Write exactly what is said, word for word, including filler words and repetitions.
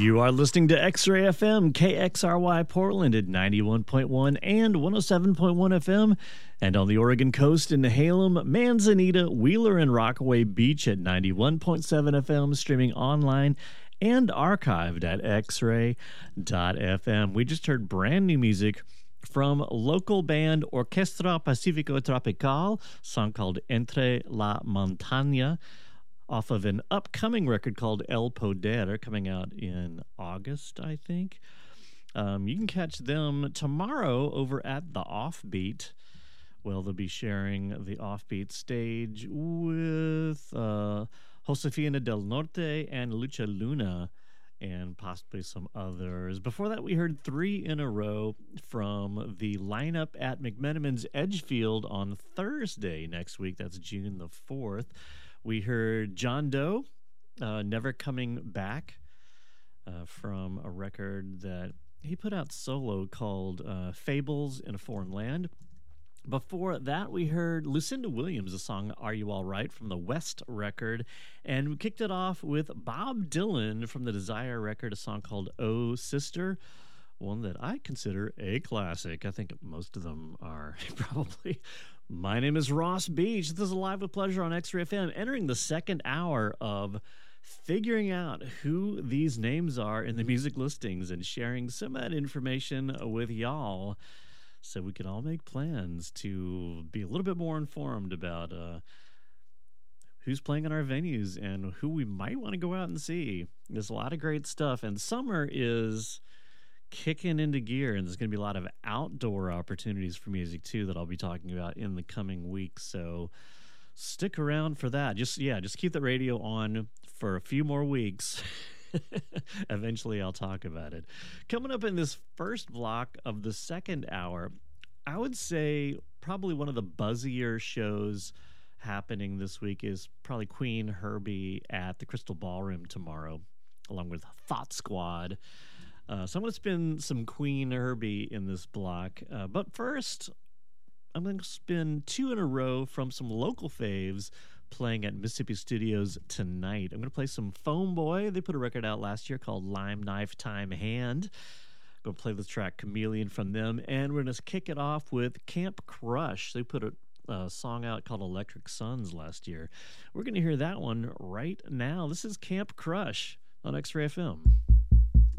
You are listening to X-Ray F M, K X R Y Portland at ninety-one point one and one oh seven point one F M, and on the Oregon coast in Halem, Manzanita, Wheeler, and Rockaway Beach at ninety-one point seven F M, streaming online and archived at x ray dot f m. We just heard brand new music from local band Orquestra Pacifico Tropical, song called Entre la Montaña, off of an upcoming record called El Poder, coming out in August, I think. Um, you can catch them tomorrow over at the Offbeat. Well, they'll be sharing the Offbeat stage with uh, Josefina del Norte and Lucha Luna, and possibly some others. Before that, we heard three in a row from the lineup at McMenamin's Edgefield on Thursday next week. That's June the fourth. We heard John Doe, uh, Never Coming Back, uh, from a record that he put out solo called uh, Fables in a Foreign Land. Before that, we heard Lucinda Williams, the song Are You All Right from the West record. And we kicked it off with Bob Dylan from the Desire record, a song called Oh Sister, one that I consider a classic. I think most of them are probably. My name is Ross Beach. This is Live with Pleasure on X-Ray F M, entering the second hour of figuring out who these names are in the music listings and sharing some of that information with y'all, so we can all make plans to be a little bit more informed about uh, who's playing in our venues and who we might want to go out and see. There's a lot of great stuff, and summer is kicking into gear, and there's going to be a lot of outdoor opportunities for music, too, that I'll be talking about in the coming weeks. So stick around for that. Just, yeah, just keep the radio on for a few more weeks. Eventually, I'll talk about it. Coming up in this first block of the second hour, I would say probably one of the buzzier shows happening this week is probably Queen Herbie at the Crystal Ballroom tomorrow, along with Thought Squad. Uh, so I'm going to spin some Queen Herbie in this block. Uh, but first, I'm going to spin two in a row from some local faves playing at Mississippi Studios tonight. I'm going to play some Foam Boy. They put a record out last year called Lime Knife Time Hand. I'm going to play the track Chameleon from them. And we're going to kick it off with Camp Crush. They put a, a song out called Electric Suns last year. We're going to hear that one right now. This is Camp Crush on X-Ray F M.